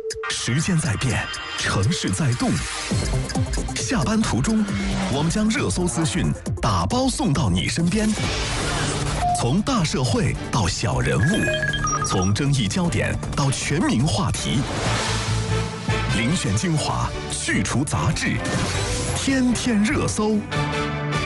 时间在变，城市在动。下班途中，我们将热搜资讯打包送到你身边。从大社会到小人物，从争议焦点到全民话题，遴选精华，去除杂质，天天热搜。